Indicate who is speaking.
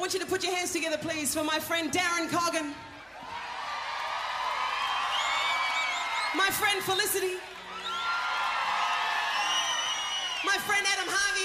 Speaker 1: want you to put your hands together, please, for my friend Darren Coggan, my friend Felicity, my friend Adam Harvey,